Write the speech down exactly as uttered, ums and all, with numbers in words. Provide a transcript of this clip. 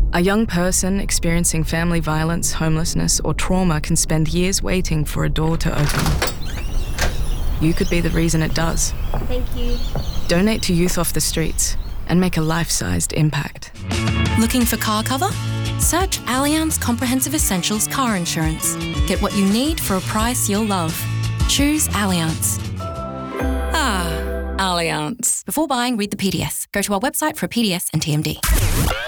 A young person experiencing family violence, homelessness, or trauma can spend years waiting for a door to open. You could be the reason it does. Thank you. Donate to Youth Off the Streets and make a life-sized impact. Looking for car cover? Search Allianz Comprehensive Essentials Car Insurance. Get what you need for a price you'll love. Choose Allianz. Ah, Allianz. Before buying, read the P D S. Go to our website for a P D S and T M D.